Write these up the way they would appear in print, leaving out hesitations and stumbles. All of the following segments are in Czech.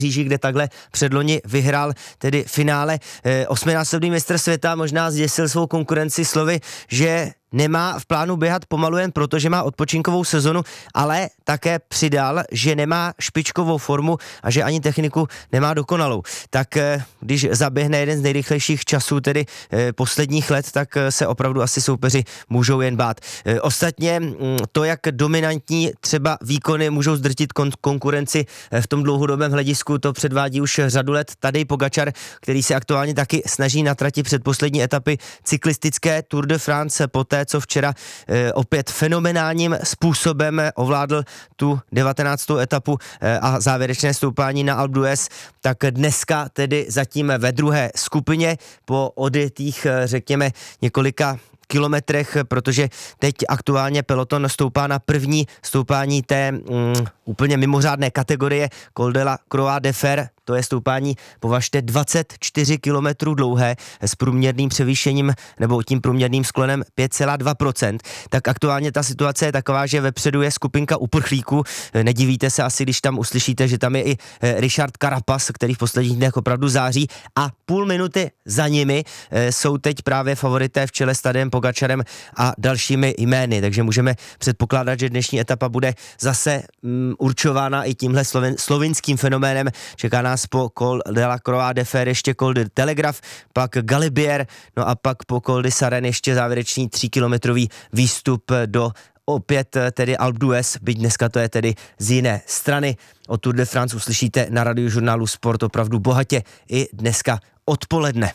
Paříži, kde takhle předloni vyhrál tedy finále. 8násobný mistr světa možná zděsil svou konkurenci slovy, že nemá v plánu běhat pomalu jen proto, že má odpočinkovou sezonu, ale také přidal, že nemá špičkovou formu a že ani techniku nemá dokonalou. Tak když zaběhne jeden z nejrychlejších časů, tedy posledních let, tak se opravdu asi soupeři můžou jen bát. Ostatně to, jak dominantní třeba výkony můžou zdrtit konkurenci v tom dlouhodobém hledisku, to předvádí už řadu let Tadej Pogačar, který se aktuálně taky snaží na trati předposlední etapy cyklistické Tour de France poté, co včera opět fenomenálním způsobem ovládl tu 19. etapu a závěrečné stoupání na Alpe d'Huez, tak dneska tedy zatím ve druhé skupině po odjetých, řekněme, několika kilometrech, protože teď aktuálně peloton stoupá na první stoupání té úplně mimořádné kategorie Col de la Croix de Fer. To je stoupání, považte, 24 km dlouhé s průměrným převýšením nebo tím průměrným sklonem 5,2%. Tak aktuálně ta situace je taková, že vepředu je skupinka uprchlíků. Nedivíte se asi, když tam uslyšíte, že tam je i Richard Carapaz, který v posledních dnech opravdu září, a půl minuty za nimi jsou teď právě favorité v čele s Tadejem Pogačarem a dalšími jmény. Takže můžeme předpokládat, že dnešní etapa bude zase určována i tímhle slovinským fenoménem. Čeká nás po Col de la Croix de Fer ještě Col de Telegraph, pak Galibier, no a pak po Col de Saren ještě závěrečný 3kilometrový výstup do opět tedy Alpe d'Huez, byť dneska to je tedy z jiné strany. O Tour de France uslyšíte na Radiožurnálu Sport opravdu bohatě i dneska odpoledne.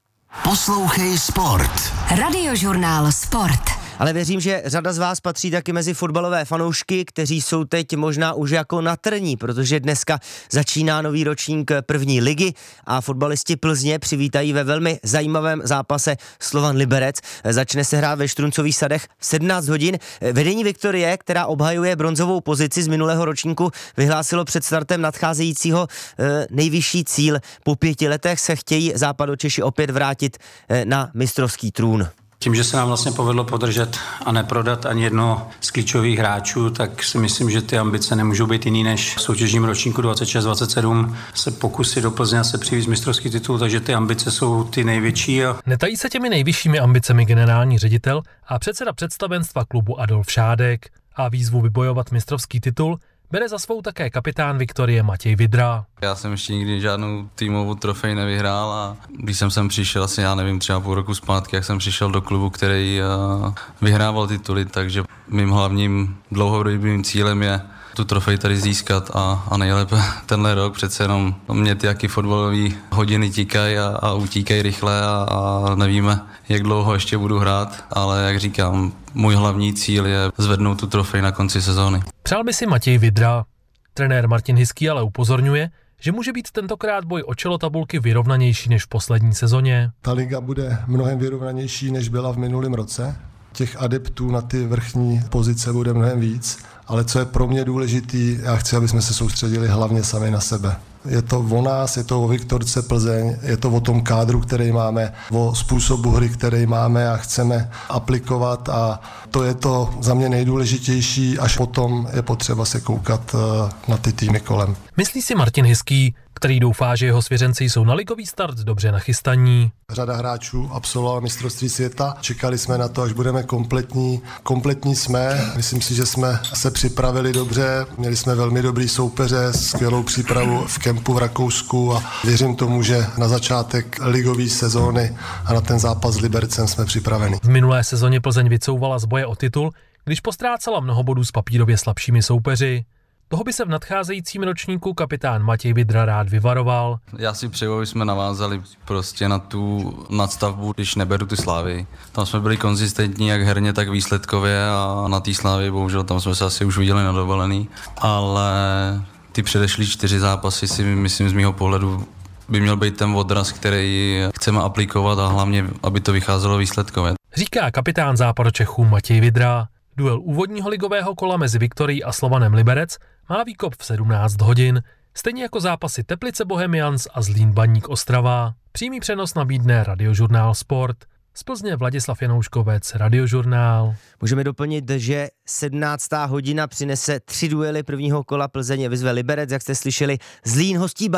Poslouchej Sport. Radiožurnál Sport. Ale věřím, že řada z vás patří taky mezi fotbalové fanoušky, kteří jsou teď možná už jako na trní, protože dneska začíná nový ročník první ligy a fotbalisti Plzně přivítají ve velmi zajímavém zápase Slovan Liberec. Začne se hrát ve Štruncových sadech v 17 hodin. Vedení Viktorie, která obhajuje bronzovou pozici z minulého ročníku, vyhlásilo před startem nadcházejícího nejvyšší cíl. Po 5 letech se chtějí Západočeši opět vrátit na mistrovský trůn. Tím, že se nám vlastně povedlo podržet a neprodat ani jedno z klíčových hráčů, tak si myslím, že ty ambice nemůžou být jiný než v soutěžním ročníku 26-27 se pokusit do Plzně se přivést mistrovský titul, takže ty ambice jsou ty největší. Netají se těmi nejvyššími ambicemi generální ředitel a předseda představenstva klubu Adolf Šádek a výzvu vybojovat mistrovský titul bere za svou také kapitán Viktorie Matěj Vydra. Já jsem ještě nikdy žádnou týmovou trofej nevyhrál a když jsem sem přišel asi, já nevím, třeba půl roku zpátky, jak jsem přišel do klubu, který vyhrával tituly, takže mým hlavním dlouhodobým cílem je tu trofej tady získat a nejlépe tenhle rok, přece jenom mě ty jaký fotbalové hodiny tíkají a utíkají rychle a nevíme, jak dlouho ještě budu hrát, ale jak říkám, můj hlavní cíl je zvednout tu trofej na konci sezóny. Přál by si Matěj Vydra. Trenér Martin Hiský ale upozorňuje, že může být tentokrát boj o čelo tabulky vyrovnanější než v poslední sezóně. Ta liga bude mnohem vyrovnanější, než byla v minulém roce. Těch adeptů na ty vrchní pozice bude mnohem víc, ale co je pro mě důležitý, já chci, aby jsme se soustředili hlavně sami na sebe. Je to o nás, je to o Viktorce Plzeň, je to o tom kádru, který máme, o způsobu hry, který máme a chceme aplikovat, a to je to za mě nejdůležitější, až potom je potřeba se koukat na ty týmy kolem. Myslí si Martin Hiský, který doufá, že jeho svěřenci jsou na ligový start dobře nachystaní. Řada hráčů absolvovala mistrovství světa. Čekali jsme na to, až budeme kompletní. Kompletní jsme. Myslím si, že jsme se připravili dobře. Měli jsme velmi dobrý soupeře, skvělou přípravu v kempu v Rakousku a věřím tomu, že na začátek ligové sezóny a na ten zápas s Libercem jsme připraveni. V minulé sezóně Plzeň vycouvala z boje o titul, když postrácela mnoho bodů s papírově slabšími soupeři. Toho by se v nadcházejícím ročníku kapitán Matěj Vydra rád vyvaroval. Já si přeju, aby jsme navázali prostě na tu nadstavbu, když neberu ty Slávy. Tam jsme byli konzistentní jak herně, tak výsledkově a na té Slávy bohužel tam jsme se asi už viděli na dovolený. Ale ty předešlý 4 zápasy si myslím z mýho pohledu by měl být ten odraz, který chceme aplikovat a hlavně, aby to vycházelo výsledkově. Říká kapitán Západočechů Matěj Vydra. Duel úvodního ligového kola mezi Viktorií a Slovanem Liberec má výkop v 17 hodin, stejně jako zápasy Teplice Bohemians a Zlín Baník Ostrava. Přímý přenos nabídne Radiožurnál Sport. Z Plzně Vladislav Janouškovec, Radiožurnál. Můžeme doplnit, že 17. hodina přinese 3 duely prvního kola. Plzeň vyzve Liberec, jak jste slyšeli, Zlín hostí